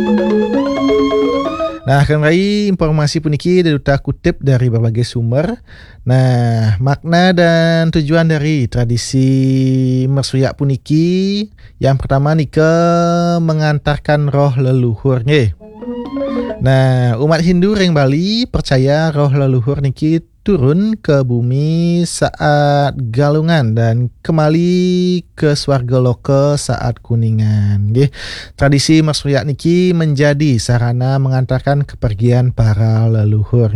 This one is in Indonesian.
Nah, kembali informasi puniki duta kutip dari berbagai sumber. Nah, makna dan tujuan dari tradisi mersuyak puniki yang pertama nika mengantarkan roh leluhur nggih. Nah, umat Hindu ring Bali percaya roh leluhur niki turun ke bumi saat galungan dan kembali ke swarga loka saat kuningan nggih. Tradisi mersuyak niki menjadi sarana mengantarkan kepergian para leluhur.